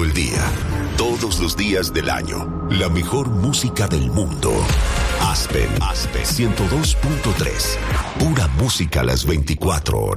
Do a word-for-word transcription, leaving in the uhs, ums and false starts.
el día, todos los días del año. La mejor música del mundo. Aspen, Aspen ciento dos punto tres. Pura música a las veinticuatro horas.